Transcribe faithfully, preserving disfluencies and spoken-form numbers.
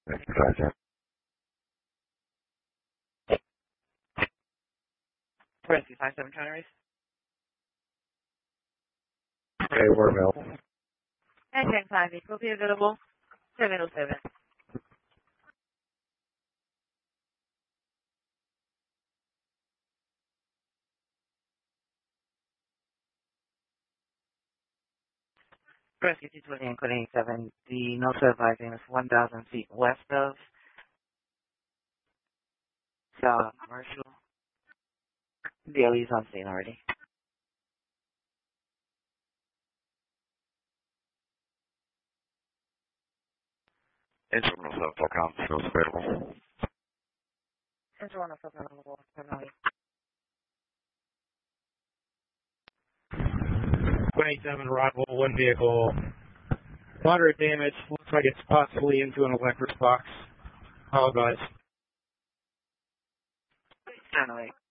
Roger. Rescue five seven trying to race. Okay, we're available. And ten five eight will be available. seven oh seven. Rescue two twenty and code eighty-seven. The notes advising is one thousand feet west of South Commercial. The L E's on scene already. Internal seven dot com, still available. Central one oh seven available. twenty-seven arrival, one vehicle. Moderate damage. Looks like it's possibly into an electric box. Apologize. Finally.